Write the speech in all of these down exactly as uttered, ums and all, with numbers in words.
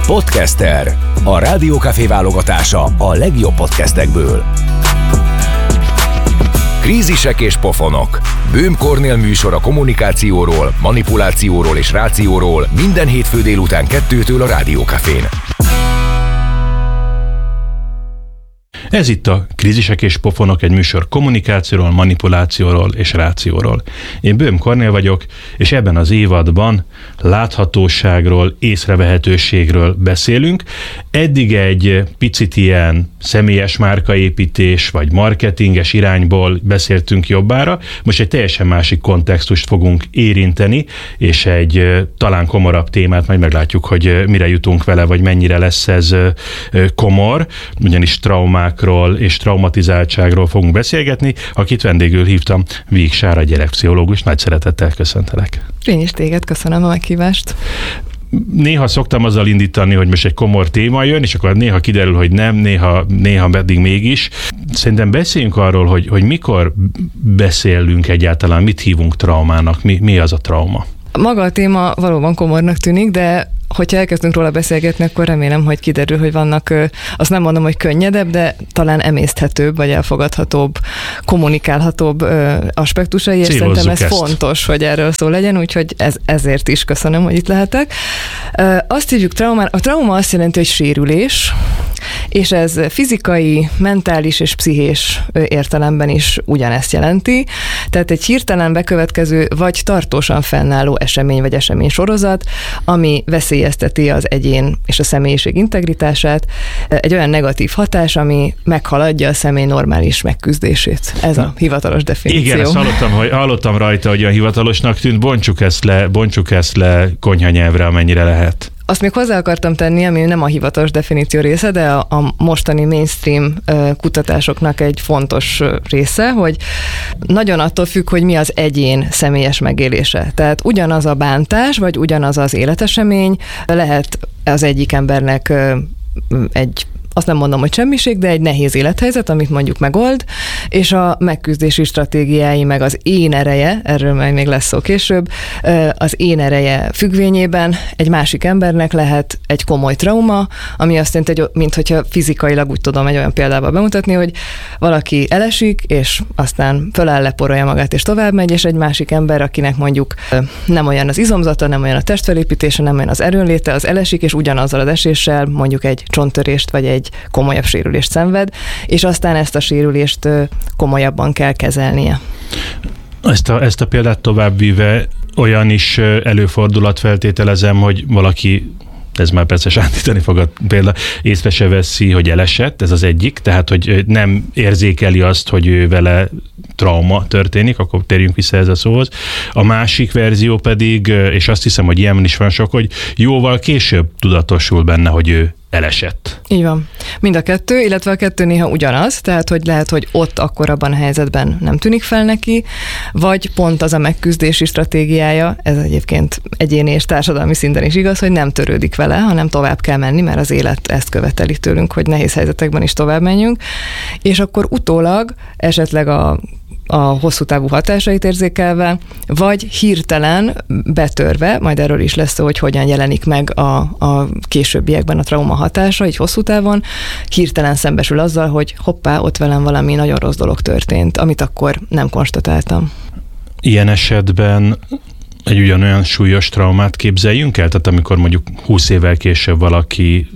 Podcaster. A Rádiókafé válogatása a legjobb podcastekből. Krízisek és pofonok. Böhm Kornél műsor a kommunikációról, manipulációról és rációról minden hétfő délután kettőtől a Rádiókafén. Ez itt a Krízisek és pofonok, egy műsor kommunikációról, manipulációról és rációról. Én Böhm Kornél vagyok, és ebben az évadban láthatóságról, észrevehetőségről beszélünk. Eddig egy picit ilyen személyes márkaépítés vagy marketinges irányból beszéltünk jobbára, most egy teljesen másik kontextust fogunk érinteni, és egy talán komorabb témát, majd meglátjuk, hogy mire jutunk vele, vagy mennyire lesz ez komor, ugyanis traumák és traumatizáltságról fogunk beszélgetni, akit vendégül hívtam, Víg Sára gyerekpszichológus. Nagy szeretettel köszöntelek. Én is téged köszönöm a meghívást. Néha szoktam azzal indítani, hogy most egy komor téma jön, és akkor néha kiderül, hogy nem, néha, néha pedig mégis. Szerintem beszéljünk arról, hogy, hogy mikor beszélünk egyáltalán, mit hívunk traumának, mi, mi az a trauma? Maga a téma valóban komornak tűnik, de hogyha elkezdünk róla beszélgetni, akkor remélem, hogy kiderül, hogy vannak, azt nem mondom, hogy könnyedebb, de talán emészthetőbb, vagy elfogadhatóbb, kommunikálhatóbb aspektusai, és Célozzuk szerintem ez ezt. Fontos, hogy erről szó legyen, úgyhogy ez, ezért is köszönöm, hogy itt lehetek. Azt hívjuk traumán, a trauma azt jelenti, hogy sérülés, és ez fizikai, mentális és pszichés értelemben is ugyanezt jelenti. Tehát egy hirtelen bekövetkező, vagy tartósan fennálló esemény, vagy esemény sorozat, ami veszélyezteti az egyén és a személyiség integritását, egy olyan negatív hatás, ami meghaladja a személy normális megküzdését. Ez a hivatalos definíció. Igen, ezt hallottam, hogy, hallottam rajta, hogy a hivatalosnak tűnt, bontsuk ezt le, bontsuk ezt le konyhanyelvre, amennyire lehet. Azt még hozzá akartam tenni, ami nem a hivatalos definíció része, de a, a mostani mainstream uh, kutatásoknak egy fontos uh, része, hogy nagyon attól függ, hogy mi az egyén személyes megélése. Tehát ugyanaz a bántás, vagy ugyanaz az életesemény lehet az egyik embernek uh, egy azt nem mondom, hogy semmiség, de egy nehéz élethelyzet, amit mondjuk megold, és a megküzdési stratégiái, meg az én ereje, erről majd még lesz szó később, az én ereje függvényében egy másik embernek lehet egy komoly trauma, ami azt jelenti, hogy mint hogyha fizikailag úgy tudom egy olyan példával bemutatni, hogy valaki elesik, és aztán föláll, leporolja magát, és tovább megy, és egy másik ember, akinek mondjuk nem olyan az izomzata, nem olyan a testfelépítése, nem olyan az erőnléte, az elesik, és ugyanazzal az eséssel mondjuk egy csonttörést, vagy egy komolyabb sérülést szenved, és aztán ezt a sérülést komolyabban kell kezelnie. Ezt a, ezt a példát továbbvíve olyan is előfordulat feltételezem, hogy valaki, ez már persze sántítani fogad például, észre se veszi, hogy elesett, ez az egyik, tehát hogy nem érzékeli azt, hogy ő vele trauma történik, akkor térjünk vissza ez a szóhoz. A másik verzió pedig, és azt hiszem, hogy ilyen is van sok, hogy jóval később tudatosul benne, hogy ő elesett. Így van. Mind a kettő, illetve a kettő néha ugyanaz, tehát hogy lehet, hogy ott akkor abban a helyzetben nem tűnik fel neki, vagy pont az a megküzdési stratégiája, ez egyébként egyéni és társadalmi szinten is igaz, hogy nem törődik vele, hanem tovább kell menni, mert az élet ezt követeli tőlünk, hogy nehéz helyzetekben is tovább menjünk, és akkor utólag esetleg a a hosszú távú hatásait érzékelve, vagy hirtelen betörve, majd erről is lesz szó, hogy hogyan jelenik meg a, a későbbiekben a trauma hatása, így hosszú távon, hirtelen szembesül azzal, hogy hoppá, ott velem valami nagyon rossz dolog történt, amit akkor nem konstatáltam. Ilyen esetben egy ugyanolyan súlyos traumát képzeljünk el? Tehát amikor mondjuk húsz évvel később valaki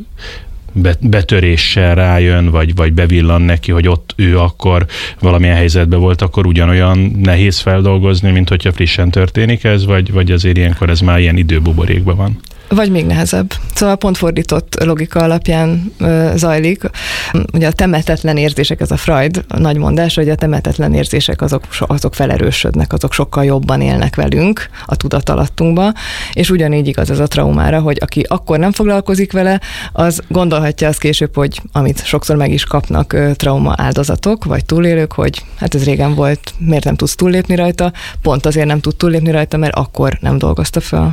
betöréssel rájön, vagy, vagy bevillan neki, hogy ott ő akkor valamilyen helyzetben volt, akkor ugyanolyan nehéz feldolgozni, mint hogyha frissen történik ez, vagy, vagy azért ilyenkor ez már ilyen időbuborékban van? Vagy még nehezebb. Szóval pont fordított logika alapján ö, zajlik. Ugye a temetetlen érzések, ez a Freud nagy mondás, hogy a temetetlen érzések azok, azok felerősödnek, azok sokkal jobban élnek velünk a tudatalattunkba, és ugyanígy igaz ez a traumára, hogy aki akkor nem foglalkozik vele, az gondolhatja azt később, hogy amit sokszor meg is kapnak ö, trauma áldozatok, vagy túlélők, hogy hát ez régen volt, miért nem tudsz túllépni rajta, pont azért nem tud túllépni rajta, mert akkor nem dolgozta fel.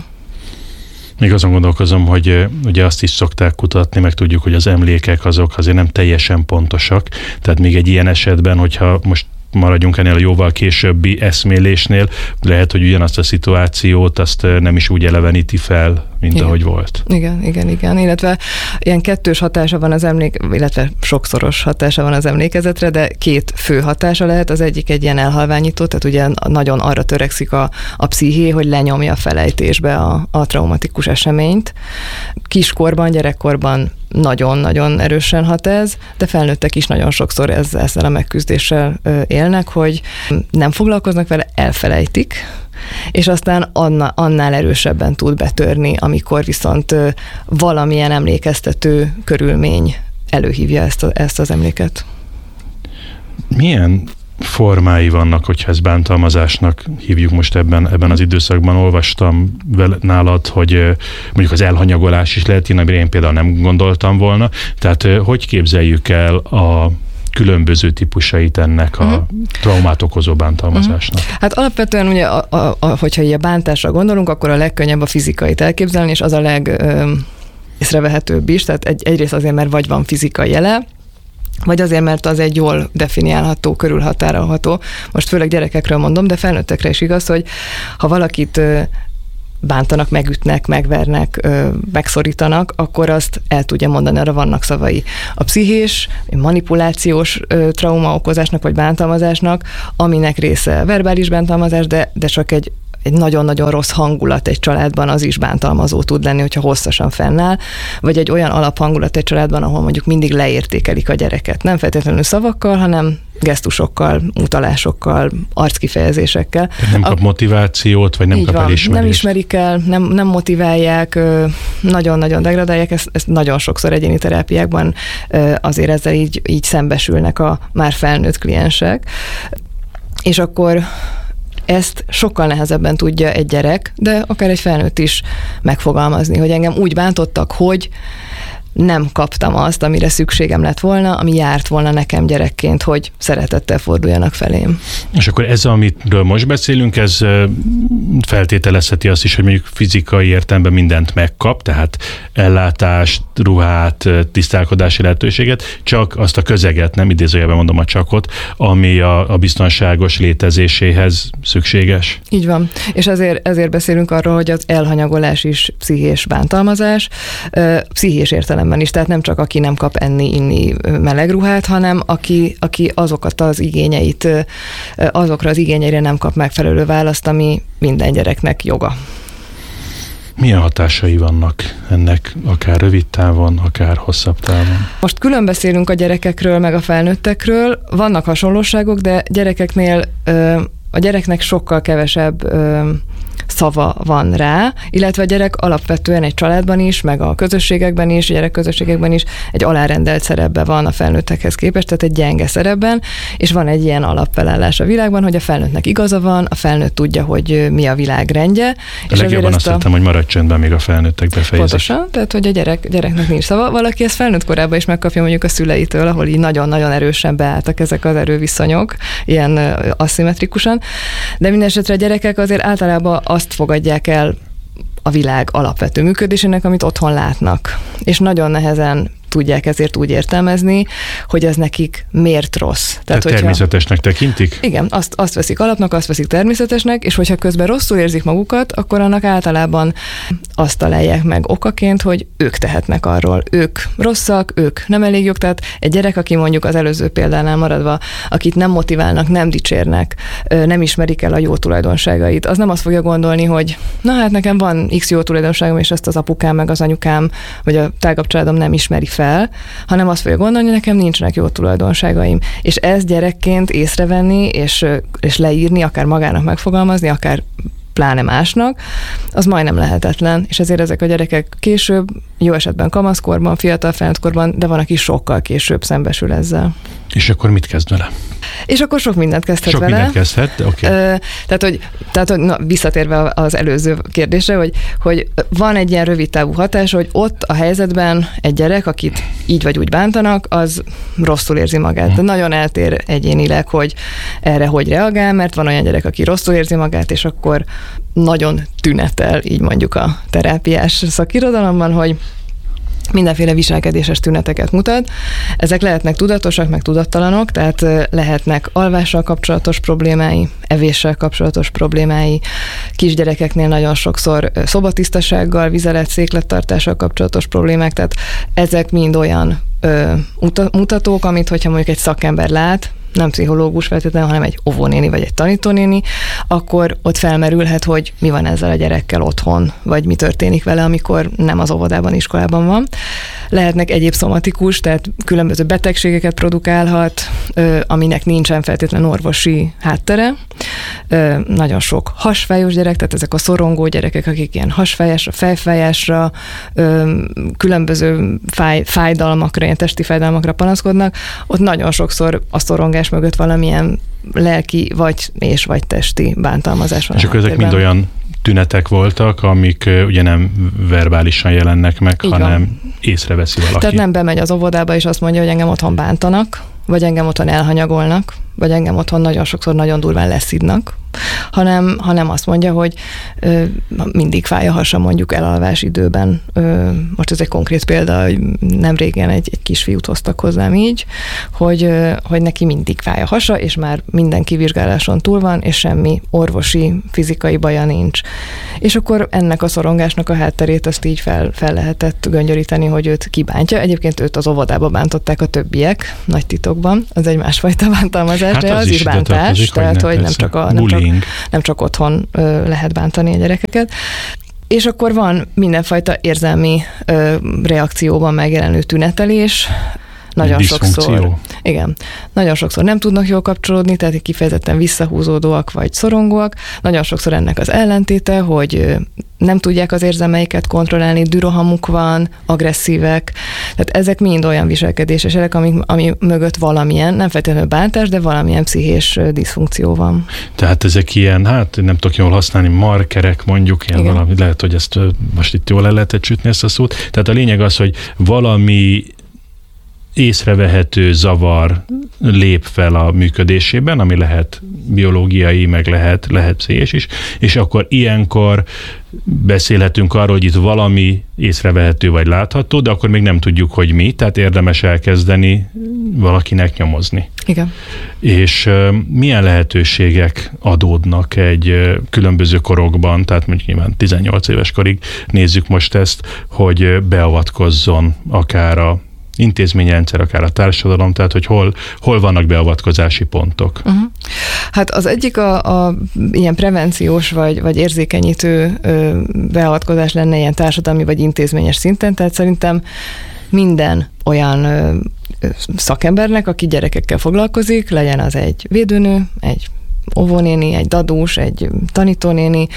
Még azon gondolkozom, hogy ugye azt is szokták kutatni, meg tudjuk, hogy az emlékek azok azért nem teljesen pontosak, tehát még egy ilyen esetben, hogyha most maradjunk ennél a jóval későbbi eszmélésnél, lehet, hogy ugyanazt a szituációt azt nem is úgy eleveníti fel mint igen. ahogy volt. Igen, igen, igen. Illetve ilyen kettős hatása van az emlék, illetve sokszoros hatása van az emlékezetre, de két fő hatása lehet. Az egyik egy ilyen elhalványító, tehát ugye nagyon arra törekszik a, a psziché, hogy lenyomja a felejtésbe a, a traumatikus eseményt. Kiskorban, gyerekkorban nagyon-nagyon erősen hat ez, de felnőttek is nagyon sokszor ezzel, ezzel a megküzdéssel élnek, hogy nem foglalkoznak vele, elfelejtik, és aztán annál, annál erősebben tud betörni, amikor viszont valamilyen emlékeztető körülmény előhívja ezt, a, ezt az emléket. Milyen formái vannak, hogyha ezt bántalmazásnak hívjuk most ebben, ebben az időszakban? Olvastam nálad, hogy mondjuk az elhanyagolás is lehet, amire én például nem gondoltam volna. Tehát hogy képzeljük el a különböző típusait ennek a uh-huh. traumát okozó bántalmazásnak? Uh-huh. Hát alapvetően ugye, a, a, a, hogyha így a bántásra gondolunk, akkor a legkönnyebb a fizikait elképzelni, és az a leg ö, észrevehetőbb is, tehát egy, egyrészt azért, mert vagy van fizikai jele, vagy azért, mert az egy jól definiálható, körülhatárolható. Most főleg gyerekekről mondom, de felnőttekre is igaz, hogy ha valakit ö, bántanak, megütnek, megvernek, ö, megszorítanak, akkor azt el tudja mondani, arra vannak szavai. A pszichés, manipulációs ö, traumaokozásnak vagy bántalmazásnak, aminek része verbális bántalmazás, de, de csak egy egy nagyon-nagyon rossz hangulat egy családban, az is bántalmazó tud lenni, hogyha hosszasan fennáll, vagy egy olyan alaphangulat egy családban, ahol mondjuk mindig leértékelik a gyereket. Nem feltétlenül szavakkal, hanem gesztusokkal, utalásokkal, arckifejezésekkel. Nem kap a... motivációt, vagy nem Így kap van, elismerést. Nem ismerik el, nem, nem motiválják, nagyon-nagyon degradálják, ezt, ezt nagyon sokszor egyéni terápiákban azért ezzel így, így szembesülnek a már felnőtt kliensek. És akkor ezt sokkal nehezebben tudja egy gyerek, de akár egy felnőtt is megfogalmazni, hogy engem úgy bántottak, hogy nem kaptam azt, amire szükségem lett volna, ami járt volna nekem gyerekként, hogy szeretettel forduljanak felém. És akkor ez, amiről most beszélünk, ez feltételezheti azt is, hogy mondjuk fizikai értelemben mindent megkap, tehát ellátást, ruhát, tisztálkodási lehetőséget, csak azt a közeget, nem idézőjelben mondom a csakot, ami a, a biztonságos létezéséhez szükséges. Így van. És ezért, ezért beszélünk arról, hogy az elhanyagolás is pszichés bántalmazás, pszichés értelemben is, tehát nem csak aki nem kap enni, inni meleg ruhát, hanem aki, aki azokat az igényeit, azokra az igényeire nem kap megfelelő választ, ami minden gyereknek joga. Milyen hatásai vannak ennek, akár rövid távon, akár hosszabb távon? Most külön beszélünk a gyerekekről, meg a felnőttekről. Vannak hasonlóságok, de gyerekeknél a gyereknek sokkal kevesebb szava van rá, illetve a gyerek alapvetően egy családban is, meg a közösségekben is, gyerekközösségekben is egy alárendelt szerepben van a felnőttekhez képest, tehát egy gyenge szerepben, és van egy ilyen alapfelállás a világban, hogy a felnőttnek igaza van, a felnőtt tudja, hogy mi a világ rendje. A és legjobban azt hittem, a... hogy maradj csendben, még a felnőttek befejezik. Pontosan, tehát hogy a gyerek, gyereknek nincs szava. Valaki ezt felnőtt korában is megkapja mondjuk a szüleitől, ahol így nagyon-nagyon erősen beálltak ezek az erőviszonyok, ilyen aszimmetrikusan, de minden esetre a gyerekek azért általában azt fogadják el a világ alapvető működésének, amit otthon látnak. És nagyon nehezen tudják ezért úgy értelmezni, hogy ez nekik miért rossz. Tehát, Tehát hogyha, természetesnek tekintik? Igen, azt, azt veszik alapnak, azt veszik természetesnek, és hogyha közben rosszul érzik magukat, akkor annak általában azt találják meg okaként, hogy ők tehetnek arról. Ők rosszak, ők nem elég jók, tehát egy gyerek, aki mondjuk az előző példánál maradva, akit nem motiválnak, nem dicsérnek, nem ismerik el a jó tulajdonságait, az nem azt fogja gondolni, hogy na hát nekem van x jó tulajdonságom, és ezt az apukám, meg az anyukám, vagy a tágabb családom nem ismeri fel, hanem azt fogja gondolni, hogy nekem nincsenek jó tulajdonságaim. És ezt gyerekként észrevenni, és, és leírni, akár magának megfogalmazni, akár pláne másnak, az majdnem lehetetlen, és ezért ezek a gyerekek később, jó esetben kamaszkorban, fiatal felnőttkorban, de van, aki sokkal később szembesül ezzel. És akkor mit kezd vele? És akkor sok mindent kezdhet sok vele. Sok mindent kezdhet, oké. Okay. Tehát, hogy, tehát, hogy na, visszatérve az előző kérdésre, hogy, hogy van egy ilyen rövid távú hatás, hogy ott a helyzetben egy gyerek, akit így vagy úgy bántanak, az rosszul érzi magát. Hmm. Nagyon eltér egyénileg, hogy erre hogy reagál, mert van olyan gyerek, aki rosszul érzi magát, és akkor nagyon tünetel, így mondjuk a terápiás szakirodalomban, hogy mindenféle viselkedéses tüneteket mutat. Ezek lehetnek tudatosak, meg tudattalanok, tehát lehetnek alvással kapcsolatos problémái, evéssel kapcsolatos problémái, kisgyerekeknél nagyon sokszor szobatisztasággal, vizelet, széklettartással kapcsolatos problémák, tehát ezek mind olyan ö, mutatók, amit hogyha mondjuk egy szakember lát, nem pszichológus feltétlenül, hanem egy óvónéni vagy egy tanítónéni, akkor ott felmerülhet, hogy mi van ezzel a gyerekkel otthon, vagy mi történik vele, amikor nem az óvodában, iskolában van. Lehetnek egyéb szomatikus, tehát különböző betegségeket produkálhat, aminek nincsen feltétlenül orvosi háttere. Nagyon sok hasfájos gyerek, tehát ezek a szorongó gyerekek, akik ilyen hasfájásra, fejfájásra, különböző fáj, fájdalmakra, ilyen testi fájdalmakra panaszkodnak, ott nagyon sokszor a szorongás mögött valamilyen lelki vagy és vagy testi bántalmazás van. És akkor ezek mind olyan tünetek voltak, amik ugye nem verbálisan jelennek meg, így hanem van. Észreveszi valaki. Tehát nem bemegy az óvodába és azt mondja, hogy engem otthon bántanak, vagy engem otthon elhanyagolnak, vagy engem otthon nagyon sokszor nagyon durván leszidnak, hanem, hanem azt mondja, hogy ö, mindig fáj a hasa mondjuk elalvás időben. Ö, most ez egy konkrét példa, hogy nem régen egy, egy kisfiút hoztak hozzám így, hogy, ö, hogy neki mindig fáj a hasa, és már minden kivizsgáláson túl van, és semmi orvosi, fizikai baja nincs. És akkor ennek a szorongásnak a hátterét azt így fel, fel lehetett göngyöríteni, hogy őt kibántja. Egyébként őt az óvodába bántották a többiek, nagy titokban. Az egy másfajta bántalmazás, hát de az, az is bántás, tehát hogy nem csak, a, nem, csak, nem csak otthon ö, lehet bántani a gyerekeket. És akkor van mindenfajta érzelmi ö, reakcióban megjelenő tünetelés, nagyon sokszor, igen, nagyon sokszor nem tudnak jól kapcsolódni, tehát kifejezetten visszahúzódóak vagy szorongóak. Nagyon sokszor ennek az ellentéte, hogy nem tudják az érzelmeiket kontrollálni, dürohamuk van, agresszívek. Tehát ezek mind olyan viselkedésesek, ami, ami mögött valamilyen, nem feltétlenül bántás, de valamilyen pszichés diszfunkció van. Tehát ezek ilyen, hát nem tudok jól használni, markerek mondjuk, ilyen valami, lehet, hogy ezt most itt jól el lehetett sütni ezt a szót. Tehát a lényeg az, hogy valami észrevehető zavar lép fel a működésében, ami lehet biológiai, meg lehet, lehet pszichés is, és akkor ilyenkor beszélhetünk arról, hogy itt valami észrevehető vagy látható, de akkor még nem tudjuk, hogy mi, tehát érdemes elkezdeni valakinek nyomozni. Igen. És uh, milyen lehetőségek adódnak egy uh, különböző korokban, tehát mondjuk nyilván tizennyolc éves korig nézzük most ezt, hogy uh, beavatkozzon akár a intézményrendszer, akár a társadalom, tehát hogy hol, hol vannak beavatkozási pontok. Uh-huh. Hát az egyik a, a ilyen prevenciós vagy, vagy érzékenyítő ö, beavatkozás lenne ilyen társadalmi vagy intézményes szinten, tehát szerintem minden olyan ö, ö, szakembernek, aki gyerekekkel foglalkozik, legyen az egy védőnő, egy óvónéni, egy dadós, egy tanítónéni,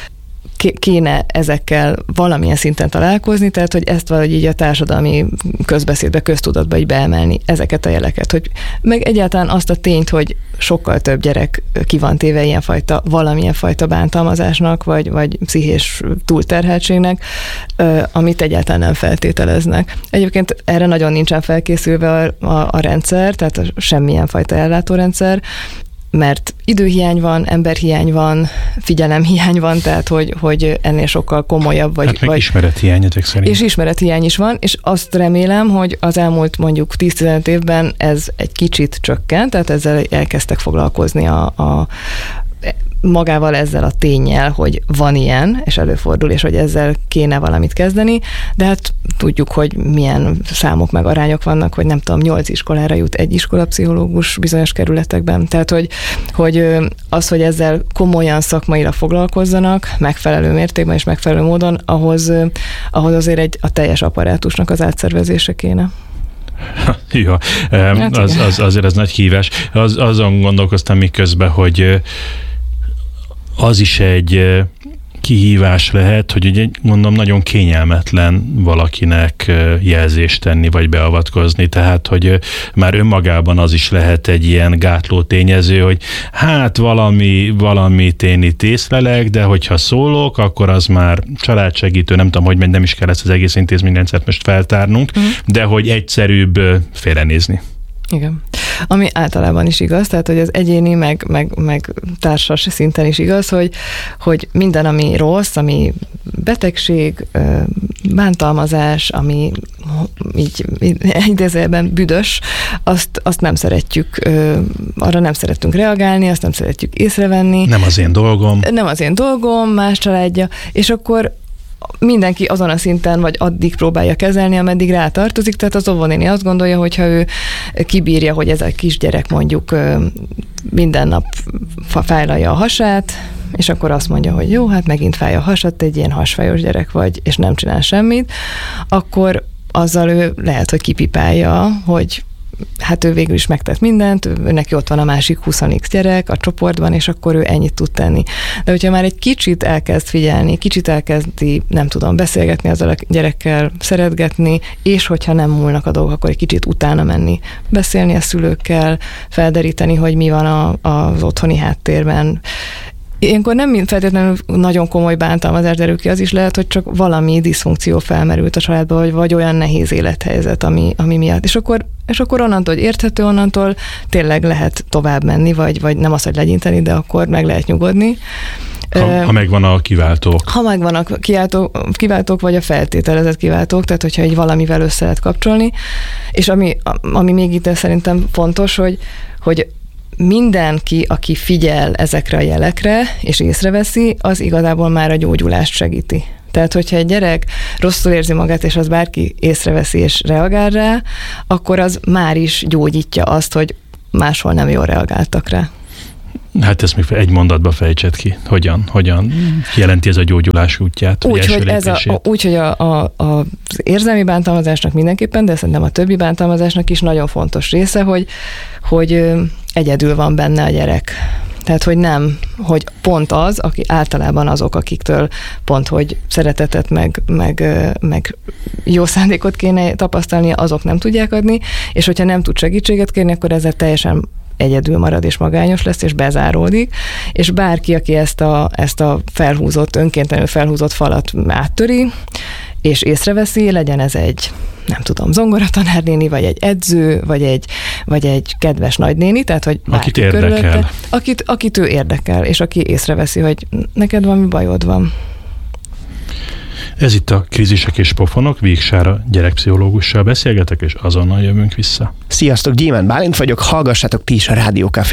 kéne ezekkel valamilyen szinten találkozni, tehát hogy ezt valahogy így a társadalmi közbeszédbe, köztudatba így beemelni ezeket a jeleket, hogy meg egyáltalán azt a tényt, hogy sokkal több gyerek ki van téve ilyenfajta, valamilyen fajta bántalmazásnak, vagy, vagy pszichés túlterheltségnek, amit egyáltalán nem feltételeznek. Egyébként erre nagyon nincsen felkészülve a, a, a rendszer, tehát a semmilyen fajta ellátórendszer, mert időhiány van, emberhiány van, figyelemhiány van, tehát hogy, hogy ennél sokkal komolyabb. Vagy, hát meg vagy, ismerethiány ezek szerint. És ismerethiány is van, és azt remélem, hogy az elmúlt mondjuk tíz-tizenöt évben ez egy kicsit csökkent, tehát ezzel elkezdtek foglalkozni a, a magával ezzel a ténnyel, hogy van ilyen, és előfordul, és hogy ezzel kéne valamit kezdeni, de hát tudjuk, hogy milyen számok meg arányok vannak, hogy nem tudom, nyolc iskolára jut egy iskolapszichológus bizonyos kerületekben. Tehát, hogy, hogy az, hogy ezzel komolyan szakmailag foglalkozzanak, megfelelő mértékben és megfelelő módon, ahhoz, ahhoz azért egy, a teljes apparátusnak az átszervezése kéne. Ja, az, az, azért ez nagy kihívás. Az, azon gondolkoztam miközben, hogy az is egy kihívás lehet, hogy ugye mondom, nagyon kényelmetlen valakinek jelzést tenni, vagy beavatkozni, tehát, hogy már önmagában az is lehet egy ilyen gátló tényező, hogy hát valami, valamit én itt észlelek, de hogyha szólok, akkor az már családsegítő, nem tudom, hogy nem is kell ezt az egész intézményrendszert most feltárnunk, mm. de hogy egyszerűbb félrenézni. Igen. Ami általában is igaz, tehát hogy az egyéni, meg, meg, meg társas szinten is igaz, hogy, hogy minden, ami rossz, ami betegség, bántalmazás, ami így idézőjelben büdös, azt, azt nem szeretjük, arra nem szeretünk reagálni, azt nem szeretjük észrevenni. Nem az én dolgom. Nem az én dolgom, más családja, és akkor mindenki azon a szinten, vagy addig próbálja kezelni, ameddig rá tartozik, tehát az óvónéni azt gondolja, hogyha ő kibírja, hogy ez a kisgyerek mondjuk minden nap fájlalja a hasát, és akkor azt mondja, hogy jó, hát megint fáj a hasad, te egy ilyen hasfájos gyerek vagy, és nem csinál semmit, akkor azzal ő lehet, hogy kipipálja, hogy hát ő végül is megtett mindent, ő, neki ott van a másik húsz x gyerek a csoportban, és akkor ő ennyit tud tenni. De hogyha már egy kicsit elkezd figyelni, kicsit elkezdi, nem tudom, beszélgetni azzal a gyerekkel, szeretgetni, és hogyha nem múlnak a dolgok, akkor egy kicsit utána menni, beszélni a szülőkkel, felderíteni, hogy mi van a, az otthoni háttérben. Ilyenkor nem feltétlenül nagyon komoly bántalmazás derül ki, az is lehet, hogy csak valami diszfunkció felmerült a családban, vagy, vagy olyan nehéz élethelyzet, ami, ami miatt. És akkor, és akkor onnantól, hogy érthető, onnantól tényleg lehet tovább menni, vagy, vagy nem az, hogy legyinteni, de akkor meg lehet nyugodni. Ha, ha megvan a kiváltók. Ha megvan a kiváltók, kiváltók, vagy a feltételezett kiváltók, tehát hogyha egy valamivel össze lehet kapcsolni. És ami, ami még itt szerintem fontos, hogy, hogy mindenki, aki figyel ezekre a jelekre, és észreveszi, az igazából már a gyógyulást segíti. Tehát, hogyha egy gyerek rosszul érzi magát, és az bárki észreveszi és reagál rá, akkor az már is gyógyítja azt, hogy máshol nem jól reagáltak rá. Hát ezt még egy mondatba fejtsed ki. Hogyan? Hogyan jelenti ez a gyógyulás útját? Úgy, hogy, ez a, a, úgy, hogy a, a, a, az érzelmi bántalmazásnak mindenképpen, de szerintem a többi bántalmazásnak is nagyon fontos része, hogy, hogy egyedül van benne a gyerek. Tehát, hogy nem, hogy pont az, aki általában azok, akiktől pont, hogy szeretetet, meg, meg, meg jó szándékot kéne tapasztalni, azok nem tudják adni, és hogyha nem tud segítséget kérni, akkor ezzel teljesen egyedül marad és magányos lesz, és bezáródik, és bárki, aki ezt a, ezt a felhúzott, önkéntelenül felhúzott falat áttöri, és észreveszi, legyen ez egy, nem tudom, zongoratanárnéni, vagy egy edző, vagy egy, vagy egy kedves nagynéni, tehát, hogy akit érdekel. Akit, akit ő érdekel, és aki észreveszi, hogy neked valami bajod van. Ez itt a Krízisek és Pofonok, Vígsára gyerekpszichológussal beszélgetek, és azonnal jövünk vissza. Sziasztok, Gyémánt Bálint vagyok, hallgassátok ti is a Rádió Café